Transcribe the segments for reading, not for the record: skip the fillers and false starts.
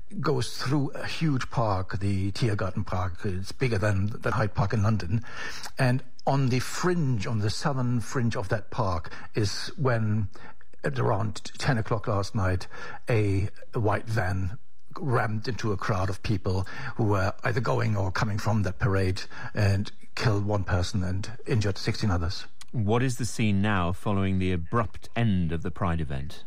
goes through a huge park, the Tiergarten Park. It's bigger than Hyde Park in London. And on the southern fringe of that park is when, at around 10 o'clock last night, a white van rammed into a crowd of people who were either going or coming from that parade and killed one person and injured 16 others. What is the scene now following the abrupt end of the Pride event?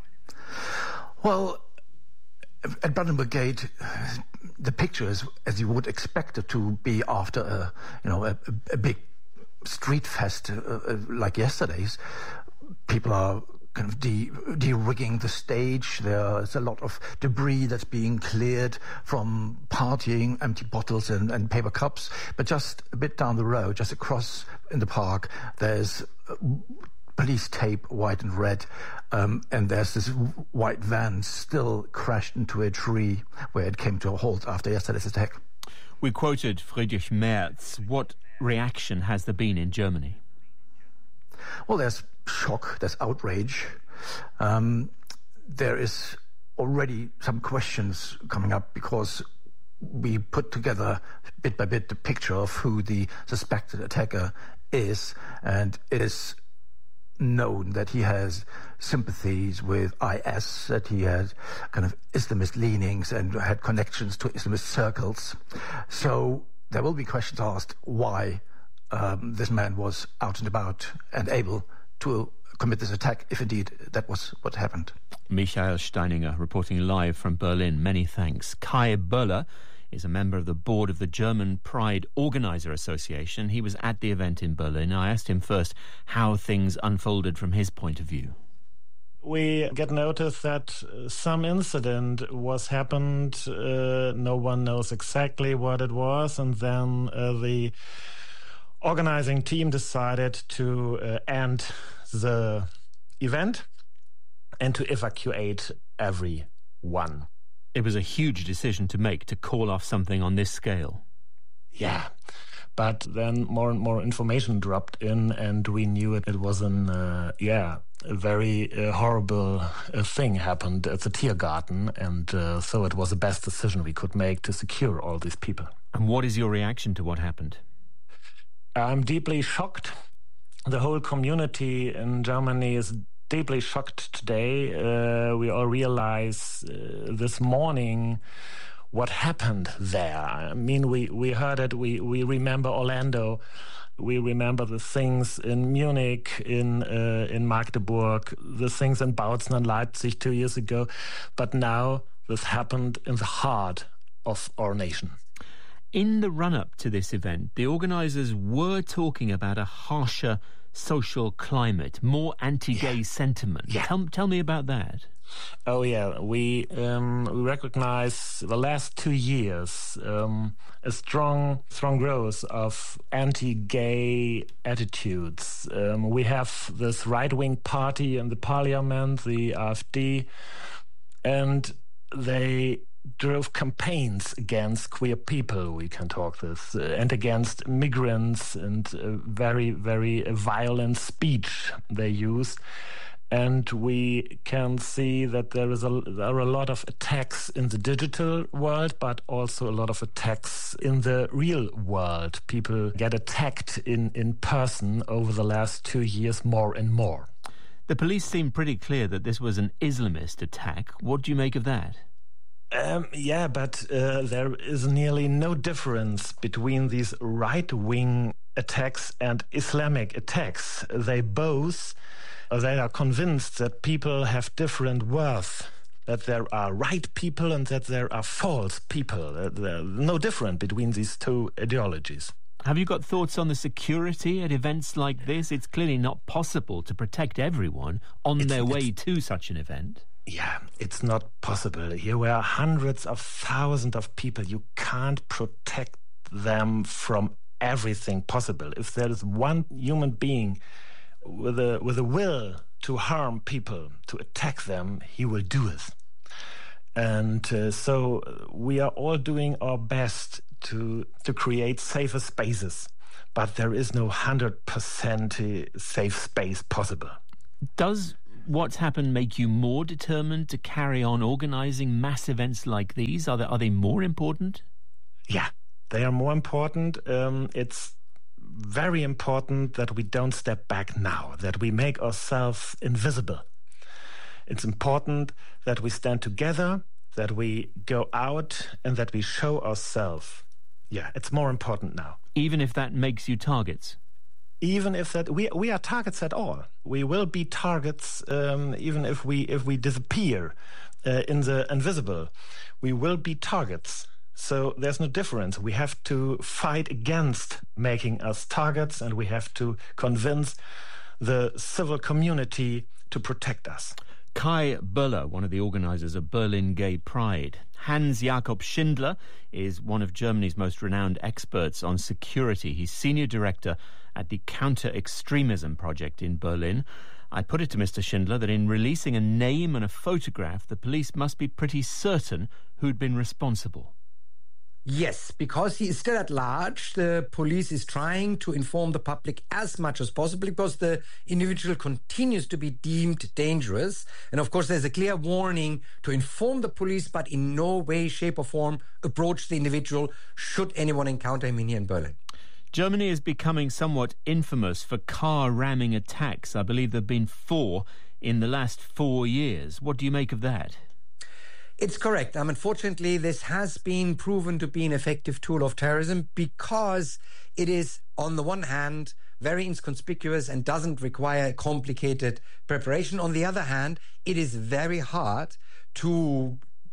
Well, at Brandenburg Gate, the picture is as you would expect it to be after a big street fest like yesterday's. People are kind of de-rigging the stage. There's a lot of debris that's being cleared from partying, empty bottles and paper cups. But just a bit down the road, just across in the park, there's police tape, white and red, and there's this white van still crashed into a tree where it came to a halt after yesterday's attack. We quoted Friedrich Merz. What reaction has there been in Germany? Well, there's shock, there's outrage. There is already some questions coming up because we put together bit by bit the picture of who the suspected attacker is, and it is known that he has sympathies with IS, that he had kind of Islamist leanings and had connections to Islamist circles. So there will be questions asked why this man was out and about and able to commit this attack, if indeed that was what happened. Michael Steininger reporting live from Berlin. Many thanks. Kai Böller is a member of the board of the German Pride Organizer Association. He was at the event in Berlin. I asked him first how things unfolded from his point of view. We get notice that some incident was happened. No one knows exactly what it was. And then the organizing team decided to end the event and to evacuate everyone. It was a huge decision to make, to call off something on this scale. Yeah, but then more and more information dropped in, and we knew it was a very horrible thing happened at the Tiergarten, and so it was the best decision we could make to secure all these people. And what is your reaction to what happened? I'm deeply shocked. The whole community in Germany is deeply shocked today. We all realize this morning what happened there. I mean, we heard it. We remember Orlando. We remember the things in Munich, in Magdeburg, the things in Bautzen and Leipzig 2 years ago. But now this happened in the heart of our nation. In the run-up to this event, the organisers were talking about a harsher social climate, more anti-gay sentiment. Yeah. Tell me about that. Oh, yeah. We recognize the last 2 years a strong growth of anti-gay attitudes. We have this right-wing party in the parliament, the AfD, and they drove campaigns against queer people, we can talk this, and against migrants, and very, very violent speech they use. And we can see that there are a lot of attacks in the digital world, but also a lot of attacks in the real world. People get attacked in person over the last 2 years more and more. The police seem pretty clear that this was an Islamist attack. What do you make of that? But there is nearly no difference between these right-wing attacks and Islamic attacks. They are convinced that people have different worth, that there are right people and that there are false people. There's no difference between these two ideologies. Have you got thoughts on the security at events like this? It's clearly not possible to protect everyone on their way to such an event. Yeah, it's not possible. Here were hundreds of thousands of people. You can't protect them from everything possible. If there is one human being with a will to harm people, to attack them, he will do it. And so we are all doing our best to create safer spaces, but there is no 100% safe space possible. Does what's happened make you more determined to carry on organising mass events like these? Are they more important? Yeah, they are more important. It's very important that we don't step back now, that we make ourselves invisible. It's important that we stand together, that we go out and that we show ourselves. Yeah, it's more important now. Even if that makes you targets? Even if that we are targets at all. We will be targets even if we disappear in the invisible. We will be targets. So there's no difference. We have to fight against making us targets, and we have to convince the civil community to protect us. Kai Böller, one of the organisers of Berlin Gay Pride. Hans Jakob Schindler is one of Germany's most renowned experts on security. He's senior director at the Counter-Extremism Project in Berlin. I put it to Mr. Schindler that in releasing a name and a photograph, the police must be pretty certain who'd been responsible. Yes, because he is still at large, the police is trying to inform the public as much as possible because the individual continues to be deemed dangerous. And of course, there's a clear warning to inform the police, but in no way, shape or form approach the individual should anyone encounter him here in Berlin. Germany is becoming somewhat infamous for car ramming attacks. I believe there have been 4 in the last 4 years. What do you make of that? It's correct. Unfortunately, this has been proven to be an effective tool of terrorism because it is, on the one hand, very inconspicuous and doesn't require complicated preparation. On the other hand, it is very hard to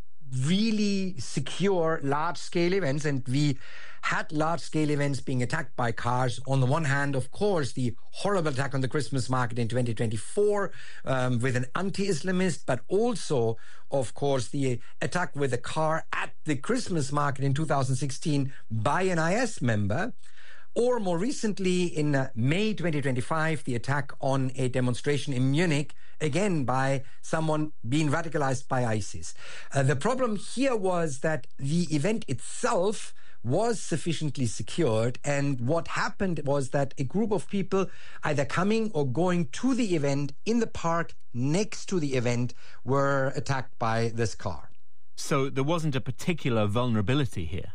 really secure large-scale events, and we had large-scale events being attacked by cars. On the one hand, of course, the horrible attack on the Christmas market in 2024 with an anti-Islamist, but also, of course, the attack with a car at the Christmas market in 2016 by an IS member. Or more recently, in May 2025, the attack on a demonstration in Munich, again by someone being radicalized by ISIS. The problem here was that the event itself was sufficiently secured, and what happened was that a group of people either coming or going to the event in the park next to the event were attacked by this car. So there wasn't a particular vulnerability here?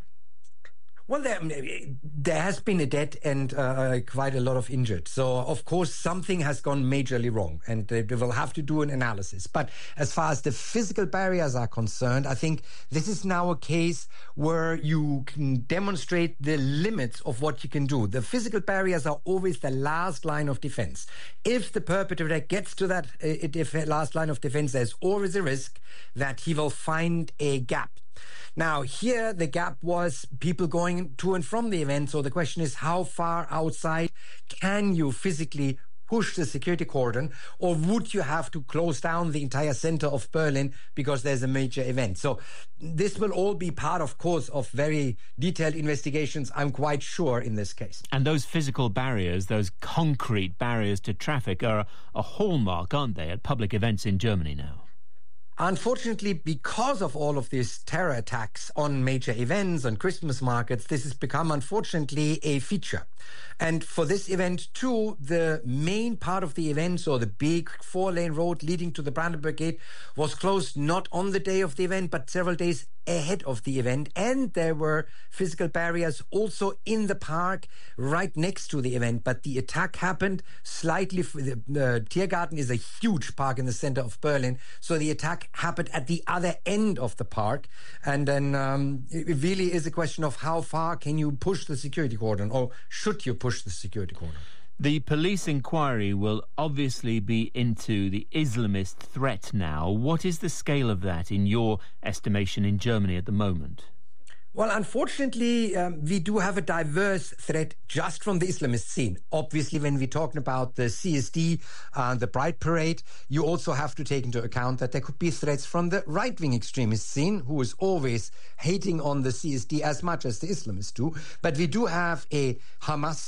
Well, there has been a death and quite a lot of injured. So, of course, something has gone majorly wrong, and they will have to do an analysis. But as far as the physical barriers are concerned, I think this is now a case where you can demonstrate the limits of what you can do. The physical barriers are always the last line of defense. If the perpetrator gets to that last line of defense, there's always a risk that he will find a gap. Now, here the gap was people going to and from the event. So the question is, how far outside can you physically push the security cordon, or would you have to close down the entire center of Berlin because there's a major event? So this will all be part, of course, of very detailed investigations, I'm quite sure, in this case. And those physical barriers, those concrete barriers to traffic are a hallmark, aren't they, at public events in Germany now? Unfortunately, because of all of these terror attacks on major events, on Christmas markets, this has become, unfortunately, a feature. And for this event, too, the main part of the event, so the big 4-lane road leading to the Brandenburg Gate, was closed not on the day of the event, but several days ahead of the event. And there were physical barriers also in the park right next to the event. But the attack happened slightly. The Tiergarten is a huge park in the center of Berlin. So the attack happened at the other end of the park. And then it really is a question of how far can you push the security cordon, or should you push the security cordon? The police inquiry will obviously be into the Islamist threat now. What is the scale of that in your estimation in Germany at the moment? Well, unfortunately, we do have a diverse threat just from the Islamist scene. Obviously, when we're talking about the CSD, the Pride Parade, you also have to take into account that there could be threats from the right-wing extremist scene, who is always hating on the CSD as much as the Islamists do. But we do have a Hamas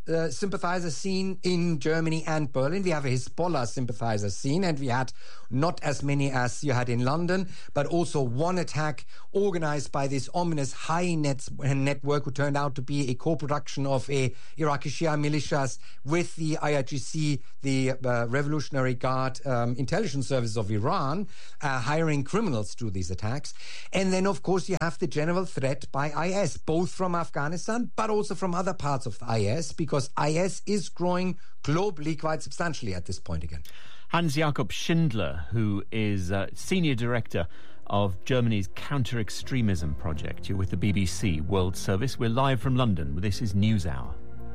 sympathizer scene in Germany and Berlin. We have a Hezbollah sympathizer scene, and we had not as many as you had in London, but also one attack organized by this ominous high network, who turned out to be a co-production of Iraqi Shia militias with the IRGC, the Revolutionary Guard intelligence service of Iran, hiring criminals to do these attacks. And then, of course, you have the general threat by IS, both from Afghanistan, but also from other parts of the IS, because IS is growing globally quite substantially at this point again. Hans-Jakob Schindler, who is Senior Director of Germany's Counter-Extremism Project. You're with the BBC World Service. We're live from London. This is NewsHour.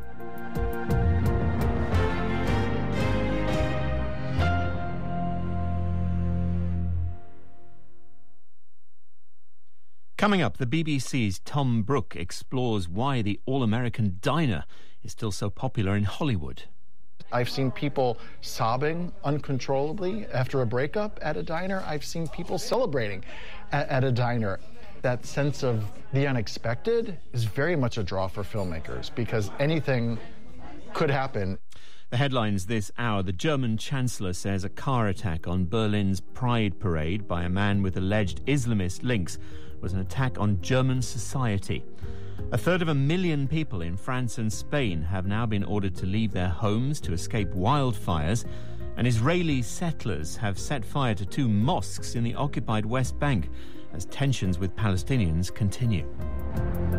Coming up, the BBC's Tom Brooke explores why the all-American diner is still so popular in Hollywood. I've seen people sobbing uncontrollably after a breakup at a diner. I've seen people celebrating at a diner. That sense of the unexpected is very much a draw for filmmakers because anything could happen. The headlines this hour: the German Chancellor says a car attack on Berlin's Pride Parade by a man with alleged Islamist links was an attack on German society. 1/3 people in France and Spain have now been ordered to leave their homes to escape wildfires, and Israeli settlers have set fire to 2 mosques in the occupied West Bank as tensions with Palestinians continue.